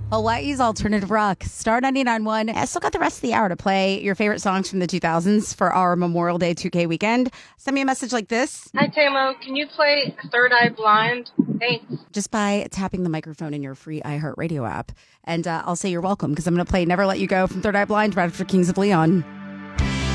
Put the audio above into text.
Hawaii's alternative rock. Star 99.1. I still got the rest of the hour to play your favorite songs from the 2000s for our Memorial Day 2K weekend. Send me a message like this. Hi, Tamo. Can you play Third Eye Blind? Thanks. Just by tapping the microphone in your free iHeartRadio app. And I'll say you're welcome because I'm going to play Never Let You Go from Third Eye Blind right after Kings of Leon.